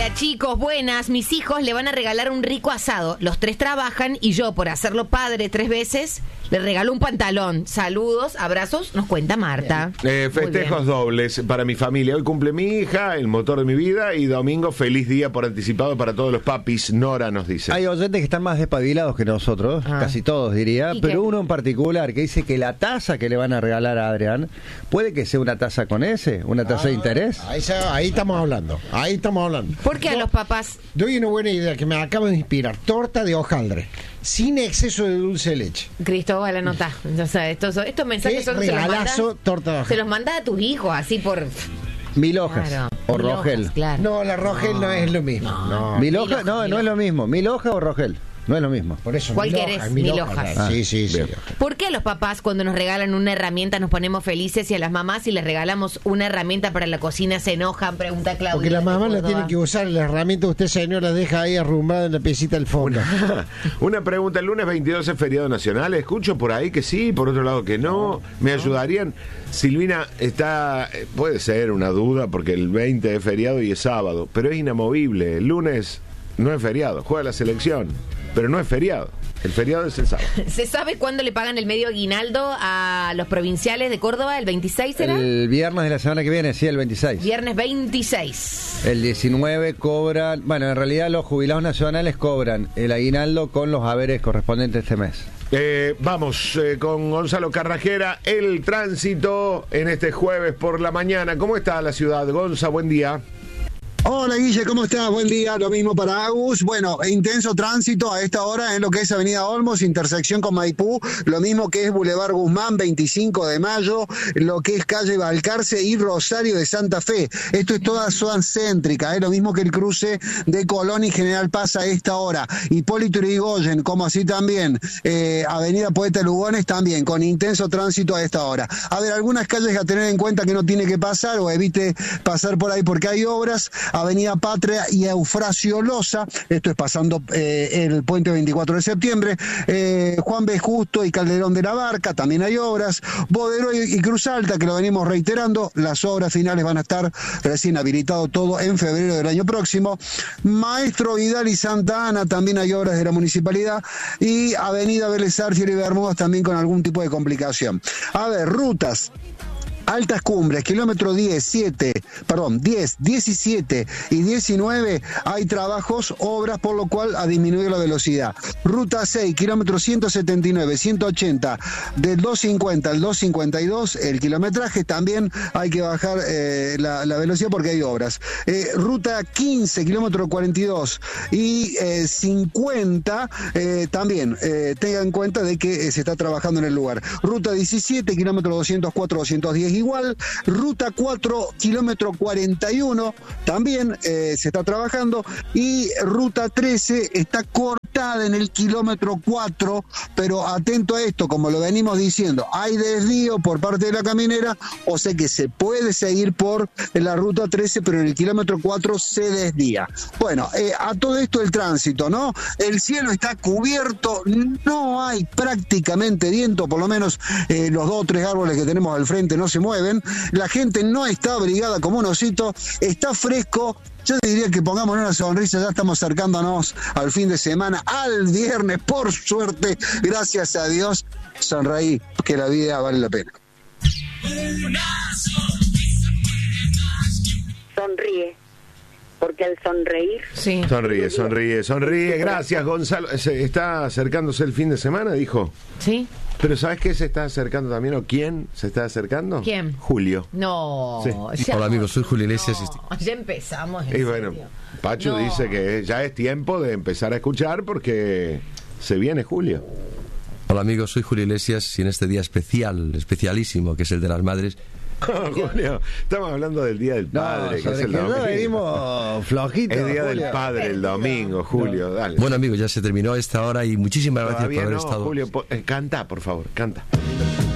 Hola chicos, buenas. Mis hijos le van a regalar un rico asado. Los 3 trabajan y yo, por hacerlo padre 3 veces, le regalo un pantalón. Saludos, abrazos, nos cuenta Marta. Festejos dobles para mi familia. Hoy cumple mi hija, el motor de mi vida, y domingo feliz día por anticipado para todos los papis. Nora nos dice. Hay oyentes que están más despabilados que nosotros, casi todos diría, pero uno en particular que dice que la tasa que le van a regalar a Adrián puede que sea una tasa con S, una tasa de interés. Ahí estamos hablando. ¿Por qué a los papás? Doy una buena idea que me acabo de inspirar. Torta de hojaldre, sin exceso de dulce de leche. Cristóbal, anotá. O sea, estos mensajes son regalazo, torta de hojaldre. Se los mandas a tus hijos, así por... 1000 hojas. Claro, o 1000 Rogel. hojas, claro. No, la Rogel no es lo mismo. No. 1000 hojas, no es lo mismo. 1000 hojas o Rogel. No es lo mismo. Por eso, ¿Cuál querés? 1000 1000 hojas. hojas. Sí. ¿Por qué a los papás cuando nos regalan una herramienta nos ponemos felices y a las mamás si les regalamos una herramienta para la cocina se enojan? Pregunta Claudia. Porque la mamá la Córdoba. tiene que usar, la herramienta usted, señor, la deja ahí arrumbada en la piecita del fondo. Una pregunta, el lunes 22 es feriado nacional. Escucho por ahí que sí, por otro lado que no. ¿Me ayudarían? Silvina, puede ser una duda porque el 20 es feriado y es sábado, pero es inamovible. El lunes no es feriado, juega la selección, pero no es feriado. El feriado es el sábado. ¿Se sabe cuándo le pagan el medio aguinaldo a los provinciales de Córdoba? ¿El 26 será? El viernes de la semana que viene, sí, el 26. Viernes 26. El 19 cobran, bueno, en realidad los jubilados nacionales cobran el aguinaldo con los haberes correspondientes este mes. Vamos con Gonzalo Carrajera, el tránsito en este jueves por la mañana. ¿Cómo está la ciudad? Gonza, buen día. Hola Guille, ¿cómo estás? Buen día, lo mismo para Agus. Bueno, intenso tránsito a esta hora en lo que es Avenida Olmos, intersección con Maipú, lo mismo que es Boulevard Guzmán, 25 de mayo, lo que es calle Balcarce y Rosario de Santa Fe. Esto es toda zona céntrica, lo mismo que el cruce de Colón y General Paz a esta hora. Hipólito Yrigoyen, como así también Avenida Poeta Lugones, también con intenso tránsito a esta hora. A ver, algunas calles a tener en cuenta que no tiene que pasar o evite pasar por ahí porque hay obras. Avenida Patria y Eufrasio Loza, esto es pasando el puente 24 de septiembre, Juan B. Justo y Calderón de la Barca, también hay obras, Bodero y Cruz Alta, que lo venimos reiterando, las obras finales van a estar recién habilitado todo en febrero del año próximo. Maestro Vidal y Santa Ana, también hay obras de la municipalidad, y Avenida Vélez Arfiel y Bermudas también con algún tipo de complicación. A ver, rutas. Altas Cumbres, kilómetro 10, 17 y 19, hay trabajos, obras, por lo cual ha disminuido la velocidad. Ruta 6, kilómetro 179, 180, del 250 al 252, el kilometraje, también hay que bajar la velocidad porque hay obras. Ruta 15, kilómetro 42 y 50, también tengan en cuenta de que se está trabajando en el lugar. Ruta 17, kilómetro 204, 210 igual. Ruta 4, kilómetro 41, también se está trabajando. Y ruta 13 está cortada en el kilómetro 4, pero atento a esto, como lo venimos diciendo, hay desvío por parte de la caminera, o sea que se puede seguir por la ruta 13, pero en el kilómetro 4 se desvía. Bueno, a todo esto el tránsito, ¿no? El cielo está cubierto, no hay prácticamente viento, por lo menos los 2 o 3 árboles que tenemos al frente no se mueven, la gente no está abrigada como un osito, está fresco. Yo diría que pongamos una sonrisa, ya estamos acercándonos al fin de semana, al viernes, por suerte, gracias a Dios, sonreí, que la vida vale la pena. Sonríe, porque al sonreír... Sí. Sonríe. Gracias, Gonzalo. ¿Se está acercándose el fin de semana, dijo? ¿Sí? Pero ¿sabes qué se está acercando también? ¿O quién se está acercando? ¿Quién? Julio. No. Sí. Ya, Hola amigos, soy Julio Iglesias. ya empezamos. Y bueno, Pacho dice que ya es tiempo de empezar a escuchar porque se viene Julio. Hola amigos, soy Julio Iglesias y en este día especialísimo, que es el de las madres. Julio, estamos hablando del Día del Padre, que es el domingo. venimos flojitos. Es Día del Padre el domingo, Julio, dale. Bueno amigos, ya se terminó esta hora y muchísimas gracias por haber estado. Julio, canta, por favor, canta.